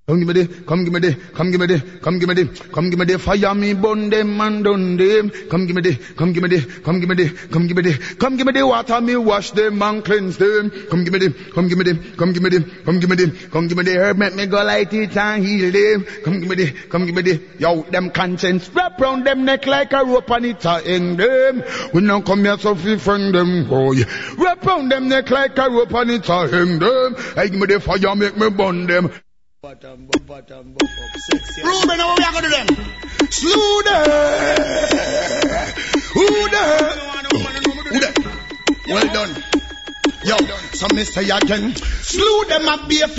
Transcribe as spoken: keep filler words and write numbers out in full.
Come give me the, come give me the, come give me the, come give me the, come give me the fire me burn them and done them. Come give me the, come give me the, come give me the, come give me the, come give me the water me wash them and cleanse them. Come give me the, come give me the, come give me the, come give me the, come give me the herb make me go light it and heal them. Come give me the, come give me the, yo them conscience wrap round them neck like a rope and it a hang them. We now come here so free from them boy. Wrap round them neck like a rope and it a hang them. Hey give me the fire make me burn them. Bottom, bottom, bottom, sexy. Ruben, now we are going to them. Slew them. Who them? Who them? Well done. Yo, so me say again. Slew them up be a